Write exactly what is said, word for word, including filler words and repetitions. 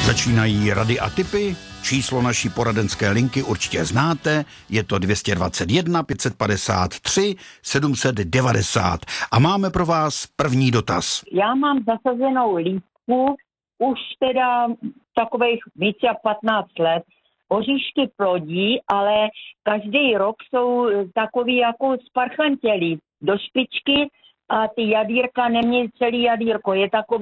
Začínají rady a tipy. Číslo naší poradenské linky určitě znáte. Je to dvě stě dvacet jedna pět set padesát tři sedm set devadesát. A máme pro vás první dotaz. Já mám zasazenou lípku už teda takových více jak patnáct let. Oříšky plodí, ale každý rok jsou takový jako sparchantělí do špičky a ty jadírka nemějí celý jadírko. Je takový